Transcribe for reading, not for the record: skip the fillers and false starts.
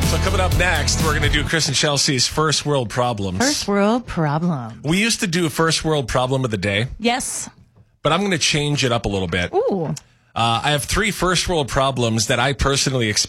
So coming up next, we're going to do Chris and Chelsea's First World Problems. First world problem. We used to do a First World Problem of the Day, Yes. but I'm going to change it up a little bit. Ooh. I have 3 first world problems that I personally